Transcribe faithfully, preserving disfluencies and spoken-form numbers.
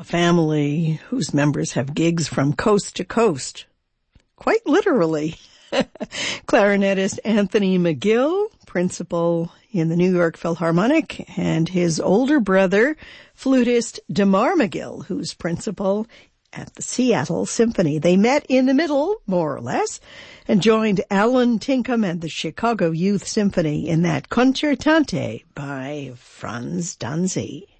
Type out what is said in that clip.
a family whose members have gigs from coast to coast. Quite literally. Clarinetist Anthony McGill, principal in the New York Philharmonic, and his older brother, flutist DeMar McGill, who's principal at the Seattle Symphony. They met in the middle, more or less, and joined Alan Tinkham and the Chicago Youth Symphony in that Concertante by Franz Danzi.